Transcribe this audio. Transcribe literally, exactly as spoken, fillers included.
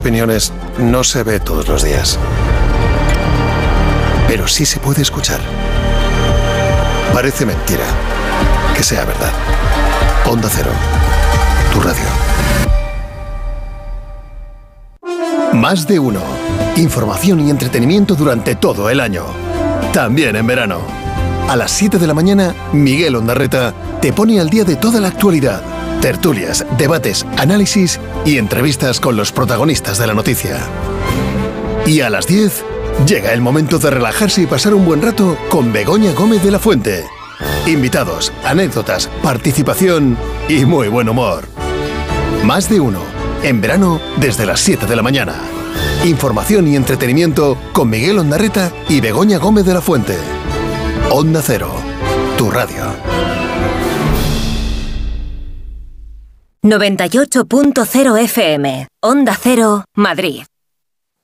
Opiniones no se ve todos los días, pero sí se puede escuchar. Parece mentira que sea verdad. Onda Cero, tu radio. Más de uno. Información y entretenimiento durante todo el año. También en verano. A las siete de la mañana, Miguel Ondarreta te pone al día de toda la actualidad. Tertulias, debates, análisis y entrevistas con los protagonistas de la noticia. Y a las diez, llega el momento de relajarse y pasar un buen rato con Begoña Gómez de la Fuente. Invitados, anécdotas, participación y muy buen humor. Más de uno, en verano desde las siete de la mañana. Información y entretenimiento con Miguel Ondarreta y Begoña Gómez de la Fuente. Onda Cero, tu radio. noventa y ocho punto cero F M, Onda Cero, Madrid.